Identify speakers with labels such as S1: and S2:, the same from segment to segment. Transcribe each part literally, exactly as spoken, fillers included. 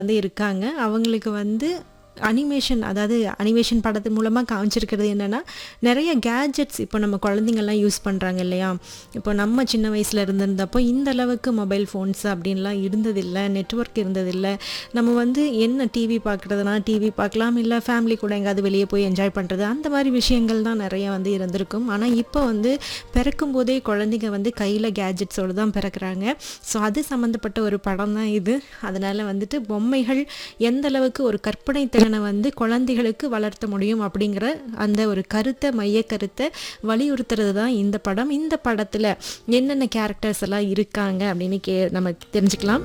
S1: வந்து இருக்காங்க. அவங்களுக்கு வந்து அனிமேஷன் அதாவது அனிமேஷன் படத்து மூலமா காமிச்சிருக்கிறது என்னன்னா, நெறைய கேட்ஜெட்ஸ் இப்போ நம்ம குழந்தைங்கலாம் யூஸ் பண்றாங்க இல்லையா? இப்போ நம்ம சின்ன வயசுல இருந்திருந்தப்போ இந்த அளவுக்கு மொபைல் ஃபோன்ஸ் அப்படின்லாம் இருந்ததில்ல. நெட்வொர்க் இருந்ததில்ல. நம்ம வந்து என்ன டிவி பார்க்குறதுனா டிவி பார்க்கலாம், இல்ல ஃபேமிலி கூட எங்கேயாவது வெளியே போய் என்ஜாய் பண்றது, அந்த மாரி விஷயங்கள் தான் நெறைய வந்து இருந்திருக்கும். ஆனா இப்போ வந்து பிறக்கும்போதே குழந்தைங்க வந்து கையில கேட்ஜெட்ஸோட தான் பிறக்குறாங்க. ஸோ அது சம்மந்தப்பட்ட ஒரு படம் தான் இது. அதனால வந்துட்டு பொம்மைகள் எந்த அளவுக்கு ஒரு கற்பனை திறனை வந்து குழந்தைகளுக்கு வளர்த்த முடியும் அப்படிங்கிற அந்த ஒரு கருத்தை மைய கருத்தை வலியுறுத்துறது தான் இந்த படம். இந்த படத்துல என்னென்ன கேரக்டர்ஸ் எல்லாம் இருக்காங்க அப்படின்னு கே நம்ம தெரிஞ்சுக்கலாம்.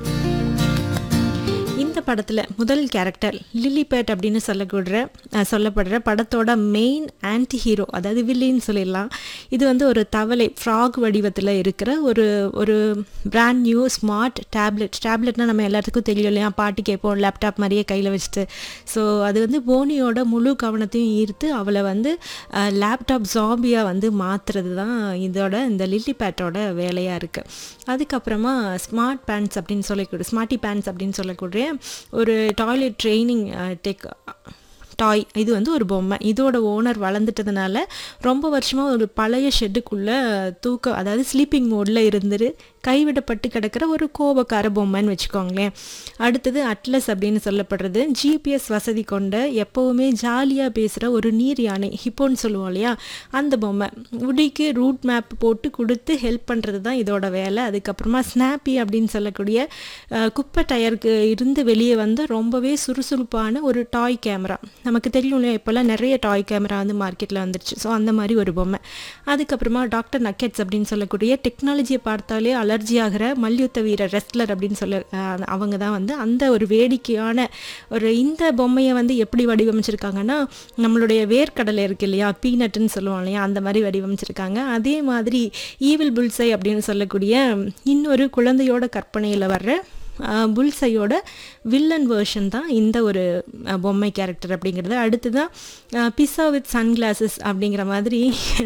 S1: இந்த படத்துல முதல் கேரக்டர் லில்லிபேட் அப்படின்னு சொல்லக்கூட சொல்லப்படுற படத்தோட மெயின் ஆன்டி ஹீரோ, அதாவது வில்லின்னு சொல்லிடலாம். இது வந்து ஒரு தவளை ஃப்ராக் வடிவத்தில் இருக்கிற ஒரு ஒரு பிராண்ட் நியூ ஸ்மார்ட் டேப்லெட். டேப்லெட்னா நம்ம எல்லாத்துக்கும் தெரியும் இல்லையா? பாட்டு கேட்போம் லேப்டாப் மாதிரியே கையில் வச்சுட்டு. ஸோ அது வந்து போனியோட முழு கவனத்தையும் ஈர்த்து அவளை வந்து லேப்டாப் ஜாம்பியாக வந்து மாற்றுறது தான் இதோட இந்த லில்லிபேட்டோட வேலையாக இருக்குது. அதுக்கப்புறமா ஸ்மார்ட் பேண்ட்ஸ் அப்படின்னு சொல்லக்கூடிய ஸ்மார்ட்டி பேண்ட்ஸ் அப்படின்னு சொல்லக்கூடிய ஒரு டாய்லெட் ட்ரைனிங் டெக் டாய். இது வந்து ஒரு பொம்மை. இதோட ஓனர் வளர்ந்துட்டதுனால ரொம்ப வருஷமாக ஒரு பழைய ஷெட்டுக்குள்ளே தூக்க அதாவது ஸ்லீப்பிங் மோடில் இருந்துட்டு கைவிடப்பட்டு கிடக்கிற ஒரு கோபக்கார பொம்மைன்னு வச்சுக்கோங்களேன். அடுத்தது அட்லஸ் அப்படின்னு சொல்லப்படுறது ஜிபிஎஸ் வசதி கொண்ட எப்போவுமே ஜாலியாக பேசுகிற ஒரு நீர் யானை, ஹிப்போன்னு சொல்லுவோம் இல்லையா? அந்த பொம்மை உடிக்கு ரூட் மேப் போட்டு கொடுத்து ஹெல்ப் பண்ணுறது தான் இதோட வேலை. அதுக்கப்புறமா ஸ்னாப்பி அப்படின்னு சொல்லக்கூடிய குப்பை டயருக்கு இருந்து வெளியே வந்து ரொம்பவே சுறுசுறுப்பான ஒரு டாய் கேமரா. நமக்கு தெரியும் இல்லையா? இப்போல்லாம் நிறைய டாய் கேமரா வந்து மார்க்கெட்டில் வந்துருச்சு. ஸோ அந்த மாதிரி ஒரு பொம்மை. அதுக்கப்புறமா டாக்டர் நக்கெட்ஸ் அப்படின்னு சொல்லக்கூடிய டெக்னாலஜியை பார்த்தாலே அலர்ஜி ஆகிற மல்யுத்த வீரர் ரெஸ்லர் அப்படின்னு சொல்ல அவங்க தான் வந்து அந்த ஒரு வேடிக்கையான ஒரு இந்த பொம்மையை வந்து எப்படி வடிவமைச்சிருக்காங்கன்னா, நம்மளுடைய வேர்க்கடலை இருக்கு இல்லையா? பீனட்டுன்னு சொல்லுவோம் இல்லையா? அந்த மாதிரி வடிவமைச்சிருக்காங்க. அதே மாதிரி ஈவில் புல்சை அப்படின்னு சொல்லக்கூடிய இன்னொரு குழந்தையோட கற்பனையில் வர்ற புல்சையோட வில்லன் வேர்ஷன் தான் இந்த ஒரு பொம்மை கேரக்டர் அப்படிங்கிறது. அடுத்து தான் பிஸா வித் சன்கிளாஸஸ் அப்படிங்கிற மாதிரி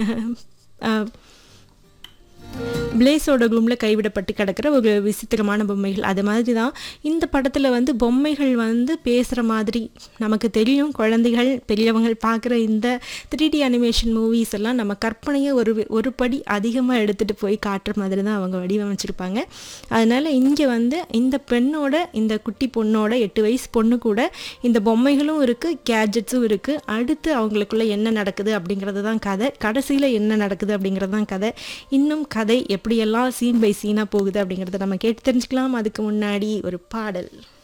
S1: பிளேஸோட ரூமில் கைவிடப்பட்டு கிடக்கிற ஒரு விசித்திரமான பொம்மைகள். அது மாதிரி தான் இந்த படத்தில் வந்து பொம்மைகள் வந்து பேசுகிற மாதிரி நமக்கு தெரியும். குழந்தைகள் பெரியவங்கள் பார்க்குற இந்த த்ரீ டி அனிமேஷன் மூவிஸ் எல்லாம் நம்ம கற்பனையை ஒரு ஒரு படி அதிகமாக எடுத்துகிட்டு போய் காட்டுற மாதிரி தான் அவங்க வடிவமைச்சிருப்பாங்க. அதனால் இங்கே வந்து இந்த பெண்ணோட இந்த குட்டி பொண்ணோட எட்டு வயசு பொண்ணு கூட இந்த பொம்மைகளும் இருக்குது, கேட்ஜெட்ஸும் இருக்குது. அடுத்து அவங்களுக்குள்ள என்ன நடக்குது அப்படிங்கிறது தான் கதை. கடைசியில் என்ன நடக்குது அப்படிங்கிறது தான் கதை. இன்னும் கதை எப்படியெல்லாம் சீன் பை சீனாக போகுது அப்படிங்கிறத நம்ம கேட்டு தெரிஞ்சுக்கலாம். அதுக்கு முன்னாடி ஒரு பாடல்.